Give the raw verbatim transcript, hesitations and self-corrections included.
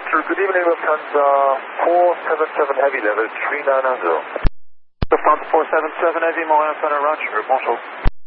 Sir, good evening, Lufthansa four seven seven Heavy, level three nine zero. Lufthansa four seven seven Heavy, Montréal Center, Roger, bonjour.